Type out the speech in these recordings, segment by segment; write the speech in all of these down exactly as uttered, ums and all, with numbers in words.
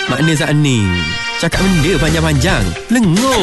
Makna Zani. Cakap benda panjang-panjang. Lengur.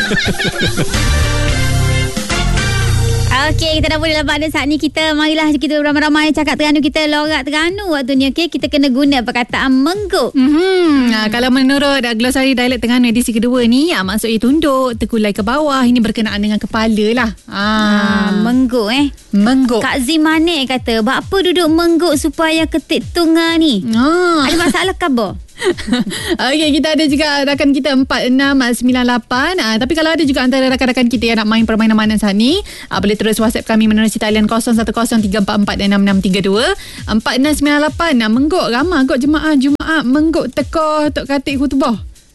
Okey, kita dah boleh dapat ada saat ni. Kita marilah kita ramai-ramai cakap Terengganu kita, lorak Terengganu waktu ni. Okey, kita kena guna perkataan mengguk. Mm-hmm. Nah, kalau menurut uh, glosari dialek Terengganu edisi kedua ni, uh, maksudnya tunduk, terkulai ke bawah. Ini berkenaan dengan kepala lah. Ah, Ah, mengguk eh. mengguk. Kak Zee Manik kata, "Buat apa duduk mengguk supaya ketik tunga ni?" Ah. Ada masalah ke apa? Okey, kita ada juga rakan kita empat enam sembilan lapan. Uh, tapi kalau ada juga antara rakan-rakan kita yang nak main permainan mana saat ni, uh, boleh terus WhatsApp kami menerusi talian kosong satu kosong tiga empat empat enam enam tiga dua empat enam sembilan lapan. Nah, mengguk ramai kot jemaah Jumaat mengguk teko tok katik khutbah.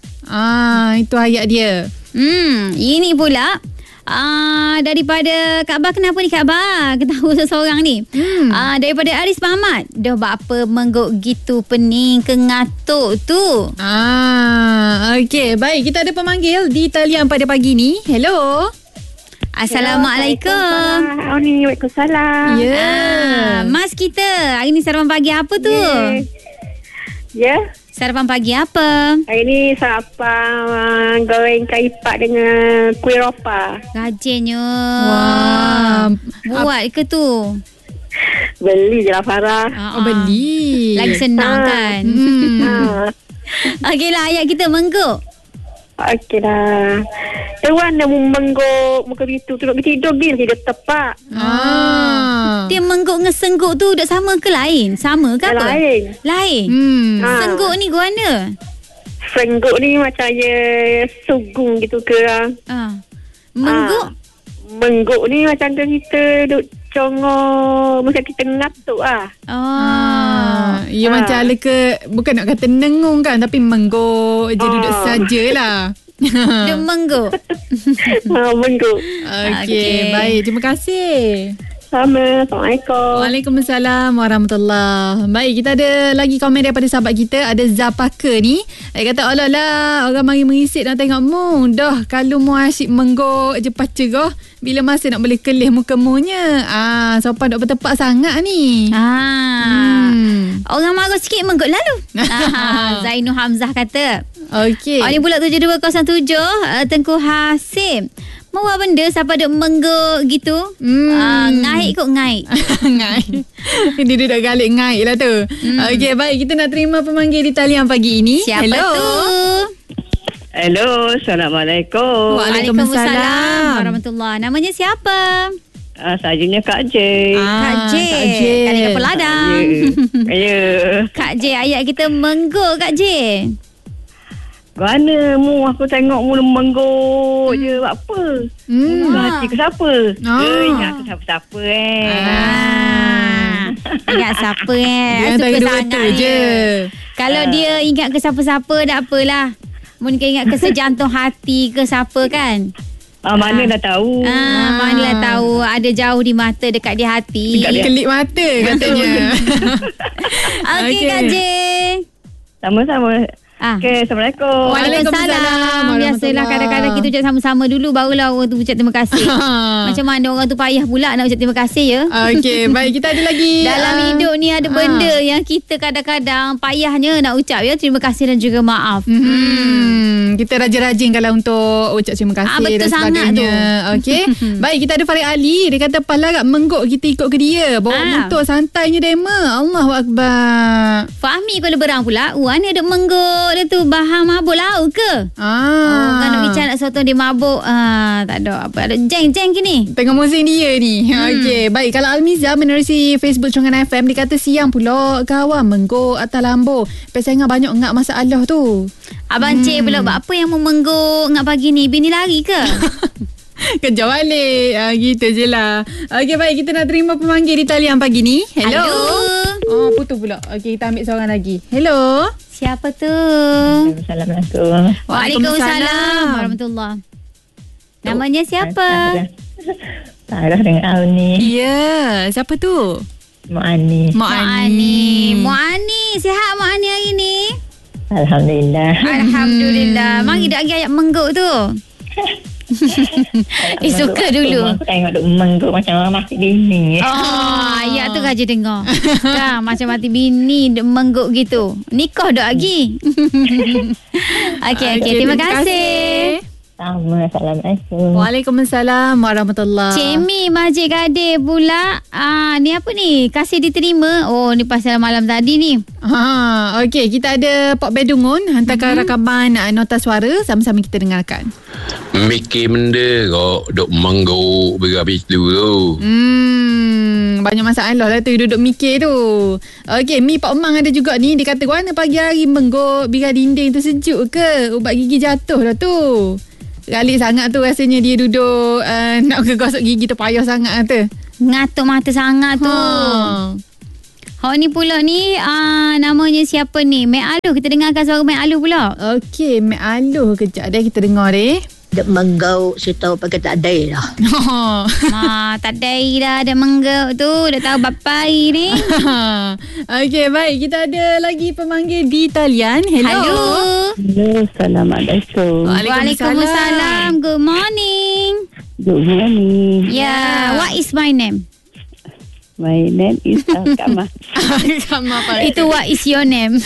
Ah, itu ayat dia. Hmm, ini pula Ah, daripada Kak Bah. Kenapa ni Kak Bah? Ketahu seseorang ni. Hmm. Ah, daripada Aris Mamat. Dah buat apa mengguk gitu pening ke ngatuk tu? Ah, okey. Baik, kita ada pemanggil di talian pada pagi ni. Hello. Assalamualaikum. Oh ni, Waalaikumsalam. Ya. Ah, Mas kita, hari ni sarapan pagi apa tu? Ya. Yeah. Sarapan pagi apa? Hari ni sarapan uh, goreng kayu pak dengan kuih ropa. Rajinnya. Wah. Buat ke tu? Beli je lah Farah. Ah, Oh, beli. Lagi senang Ah. kan? Hmm. Ha. Okeylah, ayat kita mengguk. Okey dah. Tuan nak mengguk muka begitu. Tengok tidur bil dia tepak. Ah. Dia mengguk dengan sengguk tu dah sama ke lain? Sama ke apa? Lain. Lain. Hmm. Ha. Sengguk ni guna. Sengguk ni macam ya sugung gitu ke. Ah. Mengguk. Ah. Mengguk ni macam tu kita duk congok. Macam kita ngatuk lah. Oh. Ah, ia Ah. macam ala ke, bukan nak kata nengung kan, tapi mengguk je, duduk Ah. sajalah. Dia mengguk. Ha, mengguk. Okey, Okey. baik. Terima kasih. Sama. Assalamualaikum. Waalaikumsalam warahmatullahi. Baik, kita ada lagi komen daripada sahabat kita. Ada Zapaka ni. Dia kata, alah lah, orang mari mengisik nak tengok mu. Dah, kalau mu asyik mengguk je pacerah, bila masa nak boleh kelih muka munya. Ah, sopan duk bertepak sangat ni. Ah. Hmm. Orang marah sikit mengguk lalu. ah, Zainul Hamzah kata. Okey. Oh, ni pula tujuh dua kosong tujuh uh, Tengku Hasim. Mau buat benda siapa duk mengguk gitu? Hmm. Ah, ngaik kot ngaik. Ngaik. Dia duduk galik ngaik lah tu. Hmm. Okey, baik. Kita nak terima pemanggil di talian pagi ini. Siapa Hello. tu? Hello. Assalamualaikum. Waalaikumsalam. Warahmatullahi. Namanya siapa? Uh, sajanya Kak J. Ah, Kak J. Kak J. Kali kapal ladang. Ya. Ya. Kak J, ayat kita mengguk Kak J. Mana mu aku tengok mu mengguk je buat apa? Hmm. Hmm. Hati ke siapa? Ah. Eh, ingat ke siapa-siapa eh. Ah. Ingat siapa eh? Dia Suka antara dua sangat tu dia. je. Kalau Ah. dia ingat ke siapa-siapa tak apalah. Mungkin ingat ke sejantung hati ke siapa kan? Ah, mana dah tahu. Ah, manalah tahu ada jauh di mata dekat di hati. Dekat dia. Kelip mata katanya. Okey Okey. Kak J. Sama-sama. Ah. Okey, Assalamualaikum. Waalaikumsalam. Waalaikumsalam. Biasalah kadang-kadang kita ucap sama-sama dulu, barulah orang tu ucap terima kasih. Macam mana orang tu payah pula nak ucap terima kasih ya. Okey, baik, kita ada lagi. Dalam ah, hidup ni ada ah. benda yang kita kadang-kadang payahnya nak ucap ya. Terima kasih dan juga maaf. Hmm, kita rajin-rajin kalau untuk ucap terima kasih Ah, betul dan sangat sebagainya. Okey. Baik, kita ada Farid Ali. Dia kata pala agak mengguk kita ikut ke dia. Bawa Ah. motor santainya dema. Allahu akbar. Fahmi Kuala Berang pula. Wah ni ada mengguk dia tu. Bahang mabuk laut ke? Ah. Oh, kan nak bicara nak sotong dia mabuk. Ah, tak ada apa. Ada jeng-jeng kini. Tengah musim dia ni. Hmm. Okey, baik. Kalau Almiza menerusi Facebook Terengganu F M, dia kata siang pula kawan mengguk atas lambu. Pasal banyak ngak masalah tu. Abang hmm. Cik pula buat apa yang mau mengguk ngak pagi ni? Bini lari ke? Kerja balik. Ah, gitu je lah. Okey, baik. Kita nak terima pemanggil di talian pagi ni. Hello. Hello. Oh, putus pula. Okey, kita ambil seorang lagi. Hello. Siapa tu? Assalamualaikum. Waalaikumsalam warahmatullahi. Namanya siapa? Sarah dengan Auni. Ya, siapa tu? Mak Ani. Mak Ani. Mak Ani, sihat Mak Ani hari ni? Alhamdulillah. Alhamdulillah. Mari dah lagi ayat mengguk tu. Eh, suka dulu. Aku tengok duk mengguk macam mati bini. Oh, ayat tu Raja dengar. Kan, macam mati bini duk mengguk gitu. Nikah dah lagi. Okey, okey. Terima kasih. Sama, Assalamualaikum. Waalaikumsalam warahmatullahi. Cik Mi Majid Gadir pula. Ah, ni apa ni? Kasih diterima. Oh, ni pasal malam tadi ni. Ha, okey, kita ada Pak Bedungun hantarkan mm-hmm. rakaman uh, nota suara, sama-sama kita dengarkan. Mikir benda kau duk mengguk berhabis tu tu. Hmm, banyak masalah lah tu duduk mikir tu. Okey, Mi Pak Emang ada juga ni. Dia kata, mana pagi hari mengguk biar dinding tu sejuk ke? Ubat gigi jatuh dah tu. Galik sangat tu rasanya dia duduk uh, nak gosok gigi tu, payah sangat lah tu. Ngatuk mata sangat tu. Ha. Hak ni pula ni uh, namanya siapa ni? Mek Aluh. Kita dengarkan suara Mek Aluh pula. Okey, Mek Aluh kejap deh kita dengar deh. Dek menggau saya tahu pakai tak ada lah. Ma, tak ada dah ada mengguk tu. Dah tahu bapai ni. Okey, baik. Kita ada lagi pemanggil di talian. Hello. Halo. Hello, Assalamualaikum. Waalaikumsalam. Good morning. Good morning. Yeah. What is my name? My name is Kak Ma. Kak Ma apa? Itu what is your name?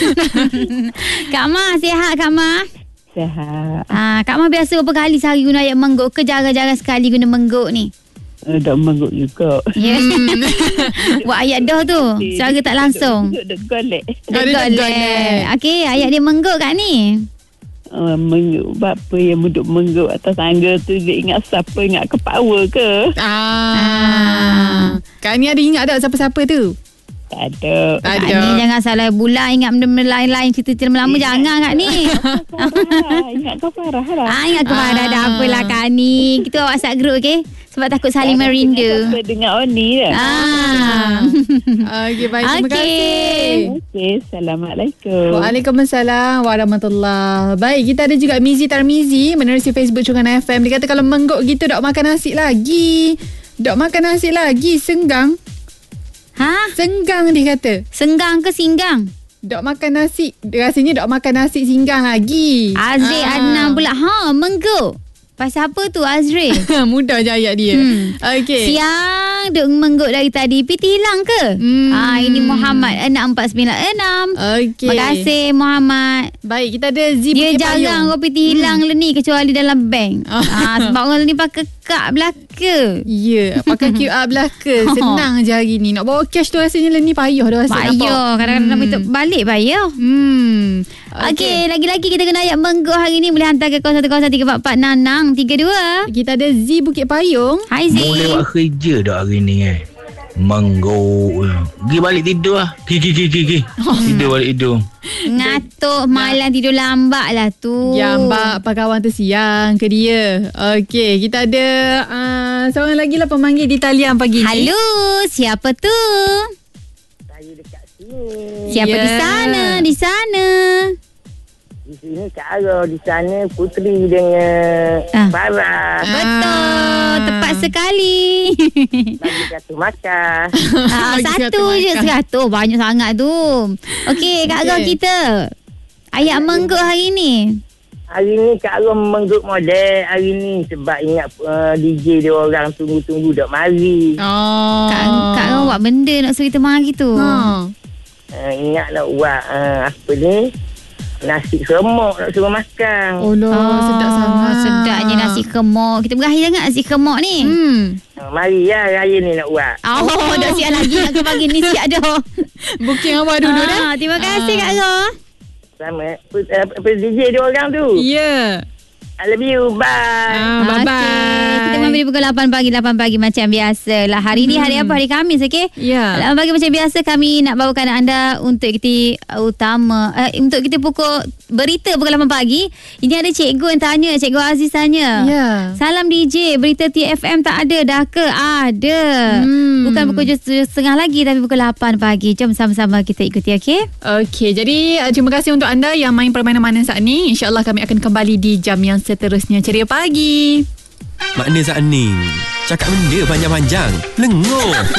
Kak Ma, sihat Kak Ma? Sihat. Ah, Kak Ma biasa berapa kali sehari guna ayat mengguk ke jarang-jarang sekali guna mengguk ni? Uh, dah mengguk juga. Ya. Yeah. Buat ayat dah tu. Secara tak langsung. Duduk duduk golek. Duduk golek. Okey, ayat dia mengguk kat ni. Uh, mengguk. Bapa yang duduk mengguk atas tangga tu, dia ingat siapa? Ingat kepala ke? Ah. Ah. Kak ni ada ingat tak siapa-siapa tu? Tak ada. Tak Kak ada. ni jangan salah bulan ingat benda-benda lain-lain, cerita-cerita lama jangan Kak ni. Ingat kau parah lah. Ah, ingat kepada dah apalah Kak ni. Kita buat WhatsApp group okey? Sebab takut saling merindu. Apa dengan Oni dah. Ah. Okey, baik. Terima Okey. kasih. Okey, Assalamualaikum. Waalaikumsalam warahmatullahi. Baik, kita ada juga Mizi Tarmizi menerusi Facebook Cungan F M. Dia kata kalau mengguk gitu dok makan nasi lagi. Dok makan nasi lagi, senggang. Ha? Senggang dia kata. Senggang ke singgang? Dok makan nasi. Rasanya dok makan nasi singgang lagi. Azri Ah. Adnan pula. Ha, mengguk. Pasal apa tu Azri? Mudah je ayat dia. Hmm. Okey. Siang duk mengguk dari tadi. Piti hilang ke? Hmm. Ah, ini Muhammad enam empat sembilan enam. Okey. Terima kasih Muhammad. Baik, kita ada Z Dia Bukit jarang Payung. kau piti hilang hmm. ni kecuali dalam bank. Oh. Ah, sebab orang ni pakai kad belaka. Ya, pakai Q R belaka. Senang je hari ni. Nak bawa cash tu rasanya ni payah dah rasa. Payah. Kadang-kadang nak minta balik payah. Hmm. Okey, lagi-lagi kita kena ayat mengguk hari ni. Boleh hantar ke kosong satu kosong tiga empat empat enam enam tiga dua. Kita ada Z Bukit Payung. Hai Z. Boleh buat kerja dah hari ni eh. Mengguk. Pergi balik tidur lah. Pergi, pergi, pergi. Tidur balik tidur. Ngatuk malam tidur lambat lah tu. Ya, mbak apa kawan tu siang ke dia. Okey, kita ada uh, seorang lagi lah pemanggil di talian pagi ni. Halo, siapa tu? Saya dekat sini. Siapa Ya. di sana? Di sana. Di sini Kak Ara, di sana Putri dengan Ah. Farah. Betul, tepat sekali. Bagi satu makan. Ah, Bagi satu satu je, makan. seratus. Banyak sangat tu. Okey, Kak Agah Okey. kita. Ayat mengguk hari ni. Hari ni Kak Ara mengguk model hari ni sebab ingat uh, D J dia orang tunggu-tunggu dak mari. Oh. Kak, Kak Agah buat benda nak suruh kita mari tu. Ha. Uh, ingat nak buat uh, apa ni? Nasi remuk nak suruh makan. Oh, loh, sedap sangat. Sedapnya nasi kemok. Kita berakhir sangat nasi kemok ni. Hmm. Uh, mari ya raya ni nak buat. Oh, dah siap lagi nak ke pagi ni siap dah. Booking awal dulu dah. Ah, terima kasih Kak Agah. Sama uh, apa D J dia orang tu. Ya. I love you. Bye. Ah, bye-bye. Okey, kita memberi pukul lapan pagi, lapan pagi macam biasa lah. Hari ni hari apa? Hari Khamis, okey? Ya. lapan pagi macam biasa kami nak bawakan anda untuk kita utama uh, untuk kita pukul berita pukul lapan pagi. Ini ada cikgu yang tanya, Cikgu Aziz tanya. Ya. Salam D J, berita T F M tak ada dah ke? Ada. Hmm. Bukan pukul tujuh setengah lagi tapi pukul lapan pagi. Jom sama-sama kita ikuti, okey? Okey, jadi uh, terima kasih untuk anda yang main permainan mana saat ni. InsyaAllah kami akan kembali di jam yang seterusnya. Ceria pagi. Makna saat ni cakap benda panjang-panjang lengur.